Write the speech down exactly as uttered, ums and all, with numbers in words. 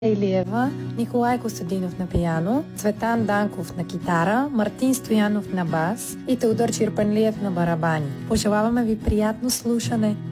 Илиева, Николай Костадинов на пиано, Цветан Данков на китара, Мартин Стоянов на бас и Теодор Чирпанлиев на барабани. Пожелаваме ви приятно слушане!